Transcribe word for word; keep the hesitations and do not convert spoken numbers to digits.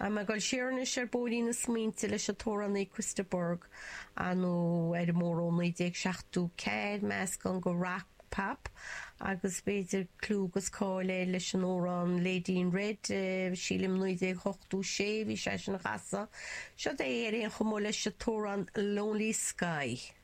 A me gal séarne sé bólí na smínte leis a tórannaí Christaburg anú ar mórónnaí déag seachtú céad meas gan go rac pap agus beidir clúgus cáile leis an órán Lady Red uh, sílim nuidéag hochtú sé bhí sé sin chasa. Seo é éiríon chumó leis a tóran Lonely Sky.